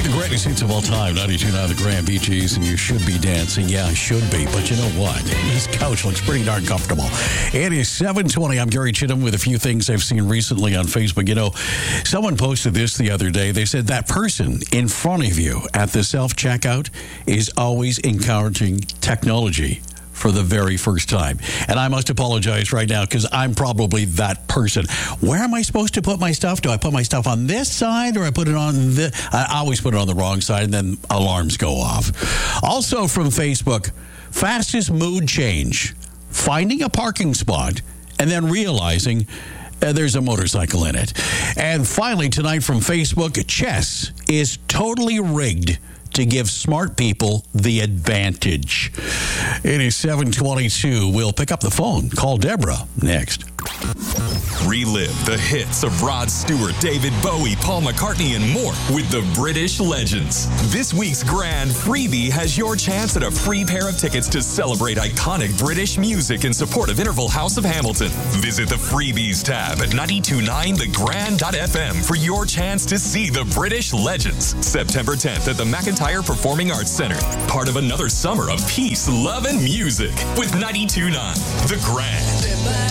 The greatest hits of all time, 92.9 The Grand Bee Gees, and you should be dancing. Yeah, I should be, but you know what? This couch looks pretty darn comfortable. It is 7:20. I'm Gary Chittum with a few things I've seen recently on Facebook. You know, someone posted this the other day. They said that person in front of you at the self-checkout is always encountering technology for the very first time. And I must apologize right now because I'm probably that person. Where am I supposed to put my stuff? Do I put my stuff on this side or I put it on the... I always put it on the wrong side and then alarms go off. Also from Facebook, fastest mood change. Finding a parking spot and then realizing there's a motorcycle in it. And finally tonight from Facebook, chess is totally rigged to give smart people the advantage. It is 7:22. We'll pick up the phone. Call Deborah next. Relive the hits of Rod Stewart, David Bowie, Paul McCartney, and more with the British Legends. This week's grand freebie has your chance at a free pair of tickets to celebrate iconic British music in support of Interval House of Hamilton. Visit the freebies tab at 929thegrand.fm for your chance to see the British Legends. September 10th at the McIntyre Performing Arts Center. Part of another summer of peace, love, and music with 92.9 The Grand.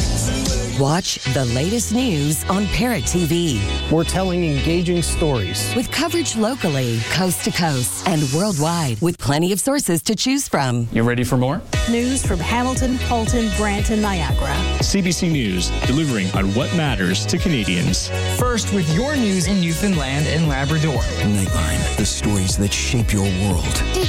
Watch the latest news on Parrot TV. We're telling engaging stories with coverage locally, coast to coast, and worldwide with plenty of sources to choose from. You ready for more? News from Hamilton, Halton, Brant, and Niagara. CBC News, delivering on what matters to Canadians. First with your news in Newfoundland and Labrador. Nightline, the stories that shape your world.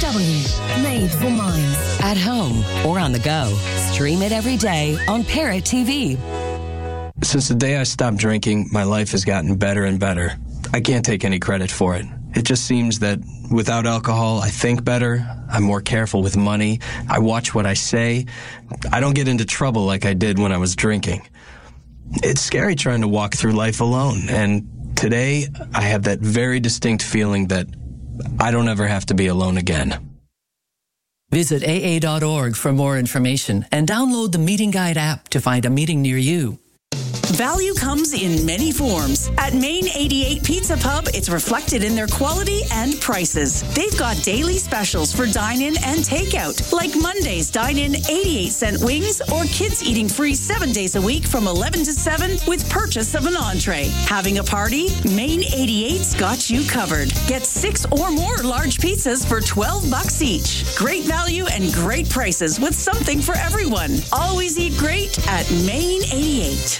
DW, made for minds. At home or on the go. Stream it every day on Parrot TV. Since the day I stopped drinking, my life has gotten better and better. I can't take any credit for it. It just seems that without alcohol, I think better, I'm more careful with money, I watch what I say, I don't get into trouble like I did when I was drinking. It's scary trying to walk through life alone, and today I have that very distinct feeling that I don't ever have to be alone again. Visit AA.org for more information and download the Meeting Guide app to find a meeting near you. Value comes in many forms. At Main 88 Pizza Pub, it's reflected in their quality and prices. They've got daily specials for dine-in and takeout, like Monday's dine-in 88-cent wings or kids eating free 7 days a week from 11 to 7 with purchase of an entree. Having a party? Main 88's got you covered. Get 6 or more large pizzas for $12 each. Great value and great prices with something for everyone. Always eat great at Main 88.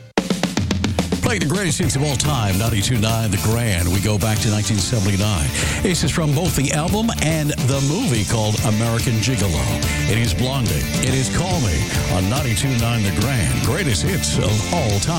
Play the greatest hits of all time, 92.9 The Grand. We go back to 1979. This is from both the album and the movie called American Gigolo. It is Blondie. It is Call Me on 92.9 The Grand. Greatest hits of all time.